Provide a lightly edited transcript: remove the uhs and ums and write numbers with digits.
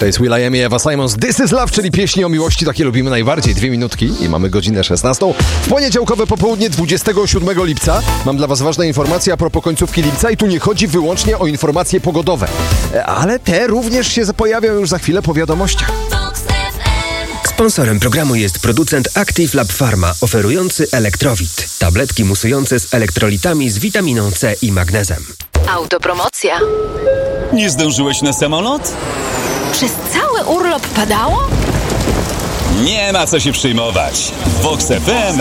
To jest will.i.am i Eva Simons. This is love, czyli pieśni o miłości, takie lubimy najbardziej. 2 minutki i mamy godzinę 16. W poniedziałkowe popołudnie 27 lipca mam dla was ważne informacje a propos końcówki lipca i tu nie chodzi wyłącznie o informacje pogodowe. Ale te również się pojawią już za chwilę po wiadomościach. Sponsorem programu jest producent Active Lab Pharma, oferujący Elektrowit. Tabletki musujące z elektrolitami z witaminą C i magnezem. Autopromocja. Nie zdążyłeś na samolot? Przez cały urlop padało? Nie ma co się przejmować. Vox FM